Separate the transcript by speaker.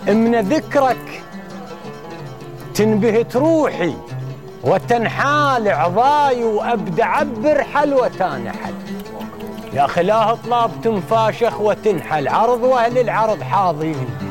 Speaker 1: من ذكرك تنبهت روحي وتنحال عضاي وأبدأ عبر حلوة نحل. يا أخي لا اطلاب تنفاشخ وتنحل عرض وأهل العرض حاضين